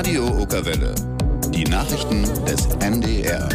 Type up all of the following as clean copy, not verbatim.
Radio Okerwelle. Die Nachrichten des NDR.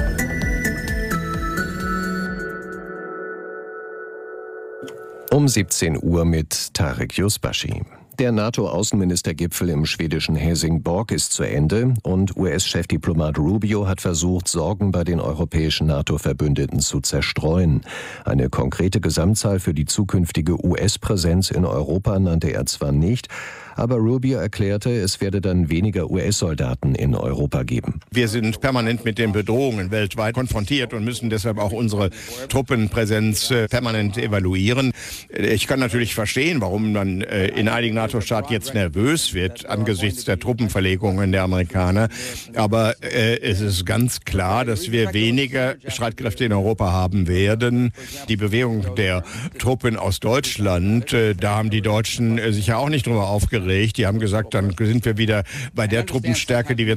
Um 17 Uhr mit Tarek Yusbashi. Der NATO-Außenministergipfel im schwedischen Helsingborg ist zu Ende und US-Chefdiplomat Rubio hat versucht, Sorgen bei den europäischen NATO-Verbündeten zu zerstreuen. Eine konkrete Gesamtzahl für die zukünftige US-Präsenz in Europa nannte er zwar nicht, aber Rubio erklärte, es werde dann weniger US-Soldaten in Europa geben. Wir sind permanent mit den Bedrohungen weltweit konfrontiert und müssen deshalb auch unsere Truppenpräsenz permanent evaluieren. Ich kann natürlich verstehen, warum man in einigen NATO-Staaten jetzt nervös wird angesichts der Truppenverlegungen der Amerikaner. Aber es ist ganz klar, dass wir weniger Streitkräfte in Europa haben werden. Die Bewegung der Truppen aus Deutschland, da haben die Deutschen sich ja auch nicht drüber aufgeregt. Die haben gesagt, dann sind wir wieder bei der Truppenstärke, die wir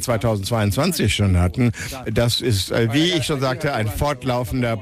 2022 schon hatten. Das ist, wie ich schon sagte, ein fortlaufender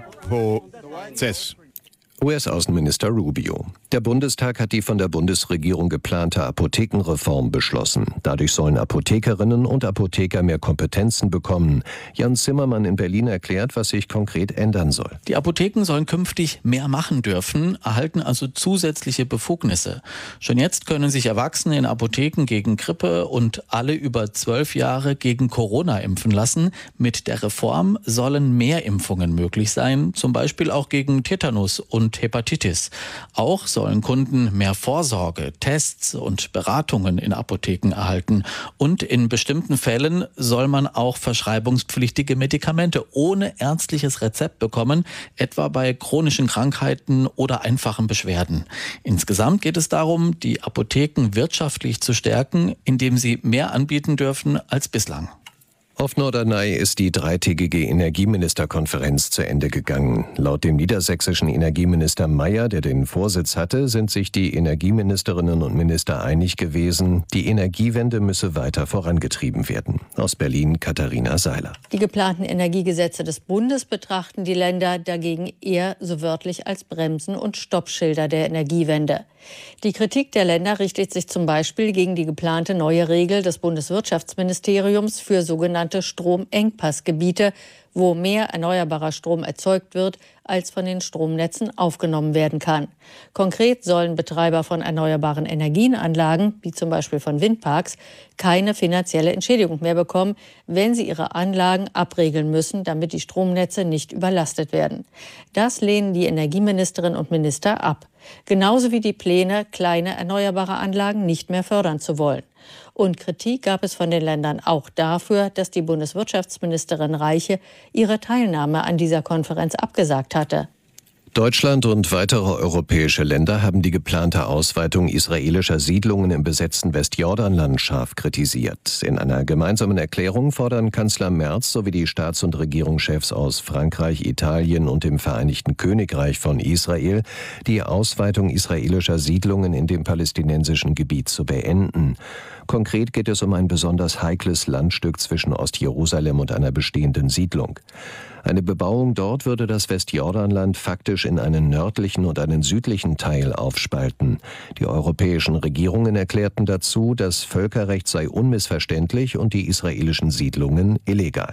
Prozess. US-Außenminister Rubio. Der Bundestag hat die von der Bundesregierung geplante Apothekenreform beschlossen. Dadurch sollen Apothekerinnen und Apotheker mehr Kompetenzen bekommen. Jan Zimmermann in Berlin erklärt, was sich konkret ändern soll. Die Apotheken sollen künftig mehr machen dürfen, erhalten also zusätzliche Befugnisse. Schon jetzt können sich Erwachsene in Apotheken gegen Grippe und alle über 12 Jahre gegen Corona impfen lassen. Mit der Reform sollen mehr Impfungen möglich sein, zum Beispiel auch gegen Tetanus und Hepatitis. Auch sollen Kunden mehr Vorsorge, Tests und Beratungen in Apotheken erhalten. Und in bestimmten Fällen soll man auch verschreibungspflichtige Medikamente ohne ärztliches Rezept bekommen, etwa bei chronischen Krankheiten oder einfachen Beschwerden. Insgesamt geht es darum, die Apotheken wirtschaftlich zu stärken, indem sie mehr anbieten dürfen als bislang. Auf Norderney ist die dreitägige Energieministerkonferenz zu Ende gegangen. Laut dem niedersächsischen Energieminister Mayer, der den Vorsitz hatte, sind sich die Energieministerinnen und Minister einig gewesen, die Energiewende müsse weiter vorangetrieben werden. Aus Berlin Katharina Seiler. Die geplanten Energiegesetze des Bundes betrachten die Länder dagegen eher so wörtlich als Bremsen und Stoppschilder der Energiewende. Die Kritik der Länder richtet sich zum Beispiel gegen die geplante neue Regel des Bundeswirtschaftsministeriums für sogenannte Stromengpassgebiete, wo mehr erneuerbarer Strom erzeugt wird, als von den Stromnetzen aufgenommen werden kann. Konkret sollen Betreiber von erneuerbaren Energienanlagen, wie zum Beispiel von Windparks, keine finanzielle Entschädigung mehr bekommen, wenn sie ihre Anlagen abregeln müssen, damit die Stromnetze nicht überlastet werden. Das lehnen die Energieministerinnen und Minister ab. Genauso wie die Pläne, kleine erneuerbare Anlagen nicht mehr fördern zu wollen. Und Kritik gab es von den Ländern auch dafür, dass die Bundeswirtschaftsministerin Reiche ihre Teilnahme an dieser Konferenz abgesagt hatte. Deutschland und weitere europäische Länder haben die geplante Ausweitung israelischer Siedlungen im besetzten Westjordanland scharf kritisiert. In einer gemeinsamen Erklärung fordern Kanzler Merz sowie die Staats- und Regierungschefs aus Frankreich, Italien und dem Vereinigten Königreich von Israel, die Ausweitung israelischer Siedlungen in dem palästinensischen Gebiet zu beenden. Konkret geht es um ein besonders heikles Landstück zwischen Ostjerusalem und einer bestehenden Siedlung. Eine Bebauung dort würde das Westjordanland faktisch in einen nördlichen und einen südlichen Teil aufspalten. Die europäischen Regierungen erklärten dazu, das Völkerrecht sei unmissverständlich und die israelischen Siedlungen illegal.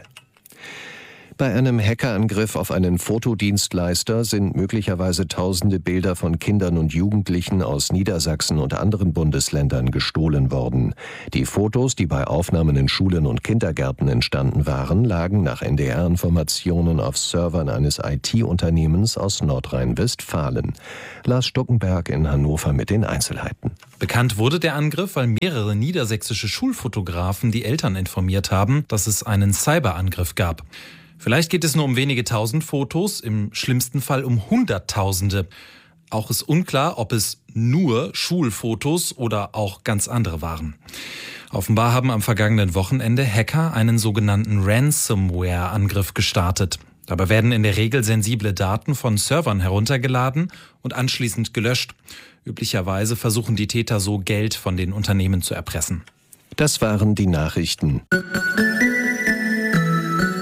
Bei einem Hackerangriff auf einen Fotodienstleister sind möglicherweise tausende Bilder von Kindern und Jugendlichen aus Niedersachsen und anderen Bundesländern gestohlen worden. Die Fotos, die bei Aufnahmen in Schulen und Kindergärten entstanden waren, lagen nach NDR-Informationen auf Servern eines IT-Unternehmens aus Nordrhein-Westfalen. Lars Stuckenberg in Hannover mit den Einzelheiten. Bekannt wurde der Angriff, weil mehrere niedersächsische Schulfotografen die Eltern informiert haben, dass es einen Cyberangriff gab. Vielleicht geht es nur um wenige tausend Fotos, im schlimmsten Fall um Hunderttausende. Auch ist unklar, ob es nur Schulfotos oder auch ganz andere waren. Offenbar haben am vergangenen Wochenende Hacker einen sogenannten Ransomware-Angriff gestartet. Dabei werden in der Regel sensible Daten von Servern heruntergeladen und anschließend gelöscht. Üblicherweise versuchen die Täter so, Geld von den Unternehmen zu erpressen. Das waren die Nachrichten.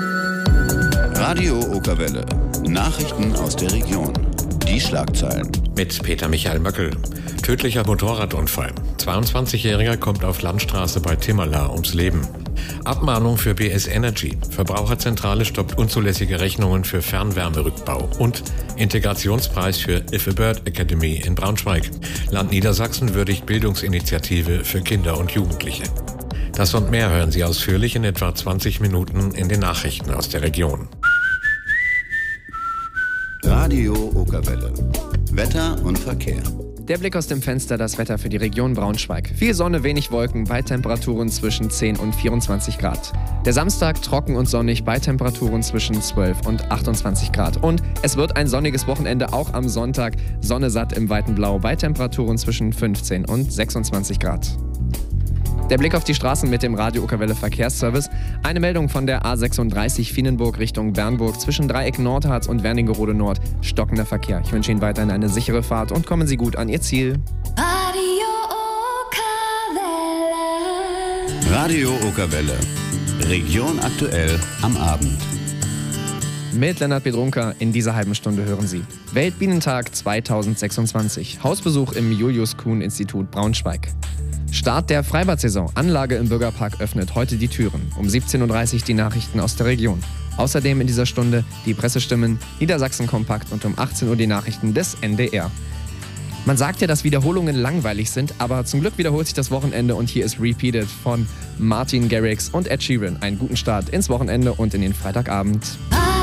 Radio Okerwelle. Nachrichten aus der Region. Die Schlagzeilen. Mit Peter Michael Möckel. Tödlicher Motorradunfall. 22-Jähriger kommt auf Landstraße bei Timmerla ums Leben. Abmahnung für BS Energy. Verbraucherzentrale stoppt unzulässige Rechnungen für Fernwärmerückbau. Und Integrationspreis für If a Bird Academy in Braunschweig. Land Niedersachsen würdigt Bildungsinitiative für Kinder und Jugendliche. Das und mehr hören Sie ausführlich in etwa 20 Minuten in den Nachrichten aus der Region. Radio Okerwelle. Wetter und Verkehr. Der Blick aus dem Fenster, das Wetter für die Region Braunschweig. Viel Sonne, wenig Wolken, bei Temperaturen zwischen 10 und 24 Grad. Der Samstag trocken und sonnig, bei Temperaturen zwischen 12 und 28 Grad. Und es wird ein sonniges Wochenende, auch am Sonntag. Sonne satt im weiten Blau, bei Temperaturen zwischen 15 und 26 Grad. Der Blick auf die Straßen mit dem Radio Okerwelle Verkehrsservice. Eine Meldung von der A36 Vienenburg Richtung Bernburg zwischen Dreieck Nordharz und Wernigerode Nord. Stockender Verkehr. Ich wünsche Ihnen weiterhin eine sichere Fahrt und kommen Sie gut an Ihr Ziel. Radio Okerwelle. Radio Okerwelle. Region aktuell am Abend. Mit Lennart Bedrunka in dieser halben Stunde hören Sie Weltbienentag 2026. Hausbesuch im Julius-Kuhn-Institut Braunschweig. Start der Freibad-Saison. Anlage im Bürgerpark öffnet heute die Türen. Um 17.30 Uhr die Nachrichten aus der Region. Außerdem in dieser Stunde die Pressestimmen, Niedersachsen kompakt und um 18 Uhr die Nachrichten des NDR. Man sagt ja, dass Wiederholungen langweilig sind, aber zum Glück wiederholt sich das Wochenende und hier ist Repeated von Martin Garrix und Ed Sheeran. Einen guten Start ins Wochenende und in den Freitagabend.